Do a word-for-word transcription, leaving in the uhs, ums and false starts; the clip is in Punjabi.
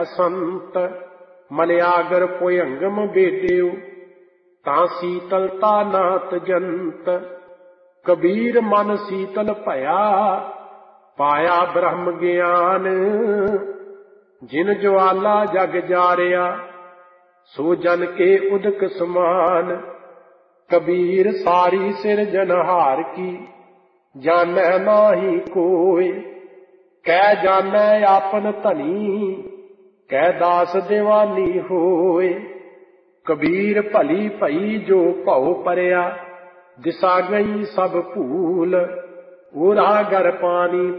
ਸੰਤ ਮਲਿਆਗਰ ਭੁਯੰਗਮ ਬੇਟਿਓ, ਤਾਂ ਸੀਤਲਤਾ ਨਾਤ ਜੰਤ। ਕਬੀਰ ਮਨ ਸੀਤਲ ਭਇਆ, ਪਾਇਆ ਬ੍ਰਹਮ ਗਿਆਨ। ਜਿਨ ਜਵਾਲਾ ਜਗ ਜਾਰਿਆ, ਸੋ ਜਨ ਕੇ ਉਦਕ ਸਮਾਨ। ਕਬੀਰ ਸਾਰੀ ਸਿਰਜਨਹਾਰ ਕੀ, ਜਾਣੈ ਨਾਹੀ ਕੋਇ। ਕਹਿ ਜਾਣੈ ਆਪਨ ਧਨੀ, ਕਹਿ ਦਾਸ ਦੀਵਾਨੀ ਹੋਏ। ਕਬੀਰ ਭਲੀ ਭਈ ਜੋ ਭਉ ਪਰਿਆ, ਦਿਸਾ ਗਈ ਸਭ ਭੂਲ। ਊਰਾ ਗਰ ਪਾਣੀ